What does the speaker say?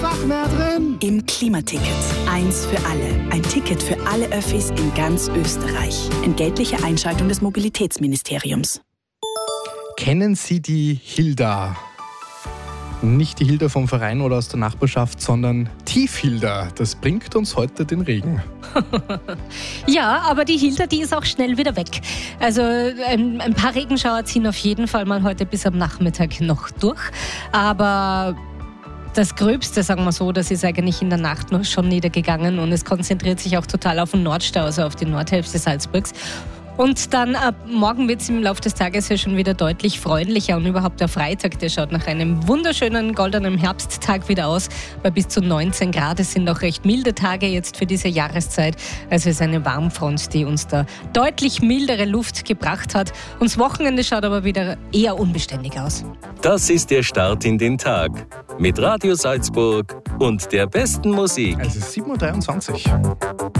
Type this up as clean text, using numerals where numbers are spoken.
einfach mehr drin. Im Klimaticket. Eins für alle. Ein Ticket für alle Öffis in ganz Österreich. Entgeltliche Einschaltung des Mobilitätsministeriums. Kennen Sie die Hilda? Nicht die Hilda vom Verein oder aus der Nachbarschaft, sondern Tiefhilda. Das bringt uns heute den Regen. Ja, aber die Hilda, die ist auch schnell wieder weg. Also ein paar Regenschauer ziehen auf jeden Fall mal heute bis am Nachmittag noch durch. Aber das Gröbste, sagen wir so, das ist eigentlich in der Nacht noch schon niedergegangen und es konzentriert sich auch total auf den Nordstau, also auf die Nordhälfte Salzburgs. Und dann ab morgen wird es im Laufe des Tages ja schon wieder deutlich freundlicher und überhaupt der Freitag, der schaut nach einem wunderschönen goldenen Herbsttag wieder aus, bei bis zu 19 Grad. Es sind auch recht milde Tage jetzt für diese Jahreszeit. Also es ist eine Warmfront, die uns da deutlich mildere Luft gebracht hat. Und das Wochenende schaut aber wieder eher unbeständig aus. Das ist der Start in den Tag mit Radio Salzburg und der besten Musik. Es ist 7.23 Uhr.